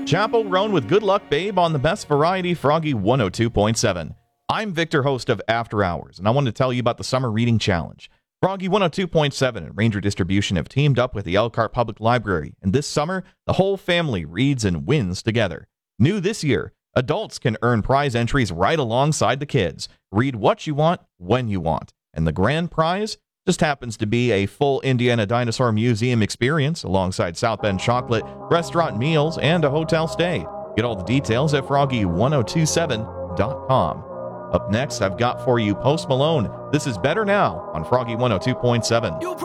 Chapel Roan with Good Luck Babe on the best variety, Froggy 102.7. I'm Victor, host of After Hours, and I wanted to tell you about the Summer Reading Challenge. Froggy 102.7 and Ranger Distribution have teamed up with the Elkhart Public Library, and this summer, the whole family reads and wins together. New this year, adults can earn prize entries right alongside the kids. Read what you want, when you want. And the grand prize just happens to be a full Indiana Dinosaur Museum experience alongside South Bend chocolate, restaurant meals, and a hotel stay. Get all the details at froggy1027.com. Up next, I've got for you Post Malone. This is Better Now on Froggy 102.7.